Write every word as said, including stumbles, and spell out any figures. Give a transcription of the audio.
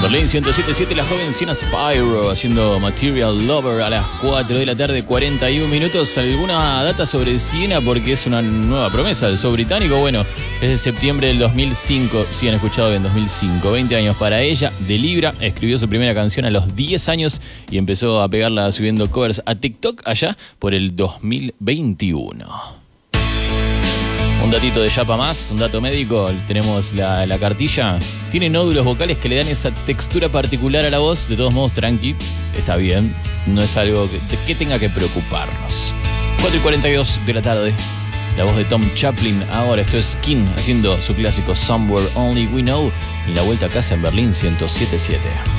Berlín ciento siete punto siete, la joven Sienna Spyro haciendo Material Lover a las cuatro de la tarde, cuarenta y un minutos. ¿Alguna data sobre Sienna? Porque es una nueva promesa del show británico. Bueno, es de septiembre del dos mil cinco, si han escuchado bien, dos mil cinco, veinte años para ella. De Libra, escribió su primera canción a los diez años y empezó a pegarla subiendo covers a TikTok allá por el dos mil veintiuno. Un datito de Yapa más, un dato médico, tenemos la, la cartilla. Tiene nódulos vocales que le dan esa textura particular a la voz. De todos modos, tranqui, está bien. No es algo que, que tenga que preocuparnos. cuatro y cuarenta y dos de la tarde. La voz de Tom Chaplin. Ahora esto es Skin haciendo su clásico Somewhere Only We Know. En la vuelta a casa en Berlín ciento siete punto siete.